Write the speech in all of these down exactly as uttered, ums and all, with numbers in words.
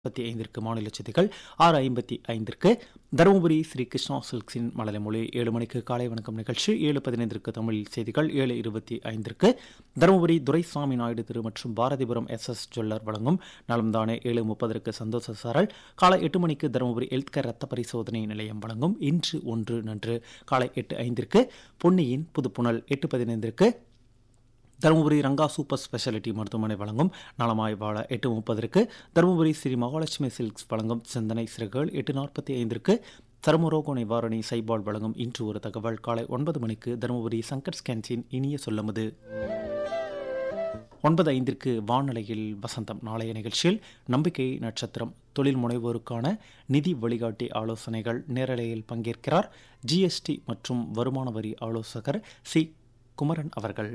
முப்பத்தி ஐந்திற்கு மாநில செய்திகள், ஆறு ஐம்பத்தி ஐந்திற்கு தருமபுரி ஸ்ரீ கிருஷ்ணா சில்க்ஸின் மலரை மொழி, ஏழு மணிக்கு காலை வணக்கம் நிகழ்ச்சி, ஏழு பதினைந்திற்கு தமிழ் செய்திகள், ஏழு இருபத்தி ஐந்திற்கு தருமபுரி துரைசாமி நாயுடு திரு மற்றும் பாரதிபுரம் எஸ் எஸ் ஜுவல்லர் வழங்கும் நலம்தானே, ஏழு முப்பதற்கு சந்தோஷ சாரல், காலை எட்டு மணிக்கு தருமபுரி ஹெல்த் கேர் ரத்த பரிசோதனை நிலையம் வழங்கும் இன்று ஒன்று நன்று, காலை எட்டு ஐந்திற்கு பொன்னியின் புதுப்புணல், எட்டு பதினைந்திற்கு தருமபுரி ரங்கா சூப்பர் ஸ்பெஷாலிட்டி மருத்துவமனை வழங்கும் நலமாய் வாழ, எட்டு முப்பதற்கு தருமபுரி ஸ்ரீ மகாலட்சுமி சில்க்ஸ் வழங்கும் சிந்தனை சிறகுகள், எட்டு நாற்பத்தி ஐந்திற்கு சருமரோக நிவாரணி சைபால் வழங்கும் இன்று ஒரு தகவல், காலை ஒன்பது மணிக்கு தருமபுரி சங்கர் ஸ்கேன்ஸின் இனிய சொல்லமுது, ஒன்பது ஐந்திற்கு வானொலியில் வசந்தம். நாளைய நிகழ்ச்சியில் நம்பிக்கை நட்சத்திரம் தொழில் முனைவோருக்கான நிதி வழிகாட்டி ஆலோசனைகள், நேரலையில் பங்கேற்கிறார் ஜிஎஸ்டி மற்றும் வருமான வரி ஆலோசகர் சி குமரன் அவர்கள்.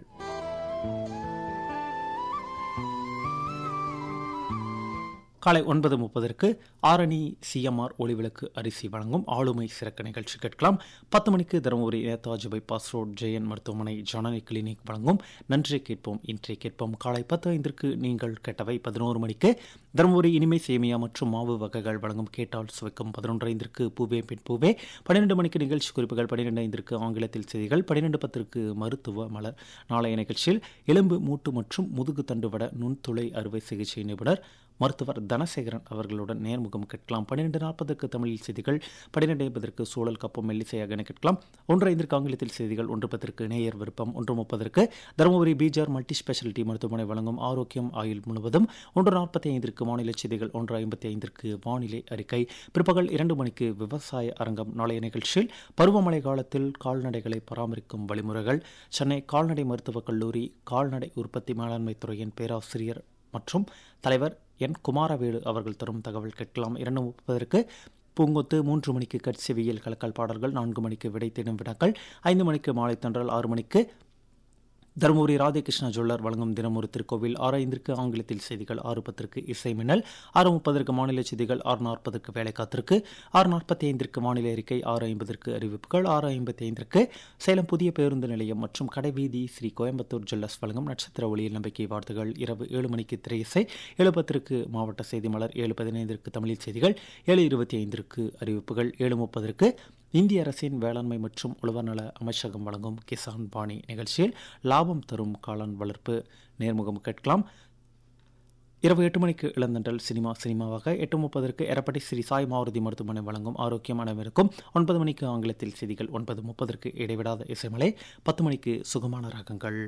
காலை ஒன்பது முப்பதற்கு ஆரணி சிஎம்ஆர் ஒளிவிளக்கு அரிசி வழங்கும் ஆளுமை சிறக்க நிகழ்ச்சி கேட்கலாம். பத்து மணிக்கு தருமபுரி நேதாஜி பைபாஸ் ரோட் ஜெயன் மருத்துவமனை ஜனனி கிளினிக் வழங்கும் நன்றி கேட்போம் இன்றை கேட்போம். காலை பத்து ஐந்திற்கு நீங்கள் கேட்டவை. பதினோரு மணிக்கு தருமபுரி இனிமை சேமியா மற்றும் மாவு வகைகள் வழங்கும் கேட்டால் சுவைக்கும். பதினொன்று ஐந்திற்கு பூவே பெண் பூவே, பன்னிரெண்டு மணிக்கு நிகழ்ச்சி குறிப்புகள், பன்னிரெண்டு ஐந்திற்கு ஆங்கிலத்தில் செய்திகள், பன்னிரெண்டு பத்திற்கு மருத்துவ மலர். நாளைய நிகழ்ச்சியில் எலும்பு மூட்டு மற்றும் முதுகு தண்டுவட நுண்துளை அறுவை சிகிச்சை நிபுணர் மருத்துவர் தனசேகரன் அவர்களுடன் நேர்முகம் கேட்கலாம். பன்னிரெண்டு நாற்பதற்கு தமிழில் செய்திகள், பன்னிரெண்டு ஐம்பதற்கு சூழல் கப்பம் மெல்லிசையாக கேட்கலாம். ஒன்று ஐந்திற்கு ஆங்கிலத்தில் செய்திகள், ஒன்று பத்திற்கு நேயர் விருப்பம், ஒன்று முப்பதற்கு தருமபுரி பிஜிஆர் மல்டி ஸ்பெஷாலிட்டி மருத்துவமனை வழங்கும் ஆரோக்கியம் ஆயுள் முழுவதும், ஒன்று நாற்பத்தி ஐந்திற்கு மாநில செய்திகள், ஒன்று ஐம்பத்தி ஐந்திற்கு வானிலை அறிக்கை. பிற்பகல் இரண்டு மணிக்கு விவசாய அரங்கம். நாளைய நிகழ்ச்சியில் பருவமழை காலத்தில் கால்நடைகளை பராமரிக்கும் வழிமுறைகள், சென்னை கால்நடை மருத்துவக் கல்லூரி கால்நடை உற்பத்தி மேலாண்மை துறையின் பேராசிரியர் மற்றும் தலைவர் என் குமாரவேலு அவர்கள் தரும் தகவல் கேட்கலாம். இரண்டு முப்பதற்கு பூங்கொத்து, மூன்று மணிக்கு கட்செவியல் கலக்கல் பாடல்கள், நான்கு மணிக்கு விடை தேடும் வினாக்கள், ஐந்து மணிக்கு மாலை தன்றல், ஆறு மணிக்கு தருமபுரி ராதேகிருஷ்ணா ஜுவல்லர் வழங்கும் தினமொரு திருக்கோவில், ஆறு ஐந்திற்கு ஆங்கிலத்தில் செய்திகள், ஆறு பத்திற்கு இசை மின்னல், ஆறு முப்பதற்கு மாநில செய்திகள், ஆறு நாற்பதற்கு வேலை காத்திருக்கு, ஆறு நாற்பத்தி ஐந்திற்கு வானிலை அறிக்கை, ஆறு ஐம்பதற்கு அறிவிப்புகள், ஆறு ஐம்பத்தி ஐந்திற்கு சேலம் புதிய பேருந்து நிலையம் மற்றும் கடைவீதி ஸ்ரீ கோயம்புத்தூர் ஜுவல்லர்ஸ் வழங்கும் நட்சத்திர ஒளியில் நம்பிக்கை வார்த்தைகள், இரவு ஏழு மணிக்கு திரை இசை, ஏழு பத்திற்கு மாவட்ட செய்தி மலர், ஏழு பதினைந்திற்கு தமிழில் செய்திகள், ஏழு இருபத்தி ஐந்திற்கு அறிவிப்புகள், ஏழு முப்பதற்கு இந்திய அரசின் வேளாண்மை மற்றும் உழவர் நல அமைச்சகம் வழங்கும் கிசான் பாணி நிகழ்ச்சியில் லாபம் தரும் காளான் வளர்ப்பு நேர்முகம் கேட்கலாம். இரவு எட்டு மணிக்கு இளந்தண்டல் சினிமா சினிமாவாக, எட்டு முப்பதற்கு எரப்பட்டி ஸ்ரீ சாய் மாருதி மருத்துவமனை வழங்கும் ஆரோக்கியம் அனைவருக்கும், ஒன்பது மணிக்கு ஆங்கிலத்தில் செய்திகள், ஒன்பது முப்பதற்கு இடைவிடாத இசைமலை, பத்து மணிக்கு சுகமான ராகங்கள்.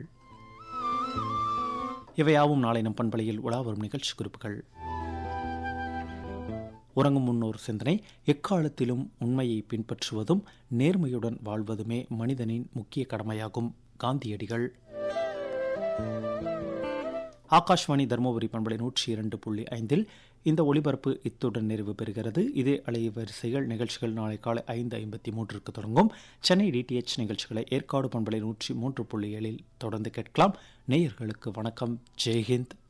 இவையாவும் நாளை நம் பண்பலையில் உலா வரும் நிகழ்ச்சி குறிப்புகள். உறங்கும் முன்னோர் சிந்தனை, எக்காலத்திலும் உண்மையை பின்பற்றுவதும் நேர்மையுடன் வாழ்வதுமே மனிதனின் முக்கிய கடமையாகும். காந்தியடிகள். ஆகாஷ்வாணி தருமபுரி பண்பலை நூற்றி இரண்டு புள்ளி ஐந்தில் இந்த ஒளிபரப்பு இத்துடன் நிறைவு பெறுகிறது. இதே அலைவரிசைகள் நிகழ்ச்சிகள் நாளை காலை ஐந்து ஐம்பத்தி மூன்றுக்கு தொடங்கும். சென்னை டிடிஎச் நிகழ்ச்சிகளை ஏற்காடு பண்பலை நூற்றி மூன்று புள்ளி ஏழில் தொடர்ந்து கேட்கலாம். நேயர்களுக்கு வணக்கம். ஜெய்ஹிந்த்.